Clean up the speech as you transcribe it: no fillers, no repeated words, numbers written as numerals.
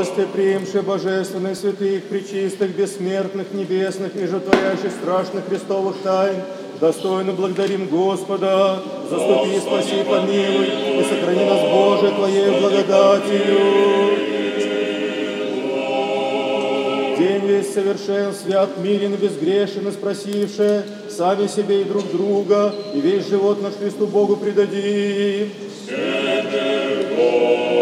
Гости, приимши божественных, святых, пречистых, бессмертных, небесных и животворящих страшных Христовых тайн, достойно благодарим Господа, заступи, спаси, помилуй, и сохрани нас, Боже, Твоей благодатью. День весь совершен, свят, мирен и безгрешен, и спросивши сами себе и друг друга, и весь живот наш Христу Богу предадим.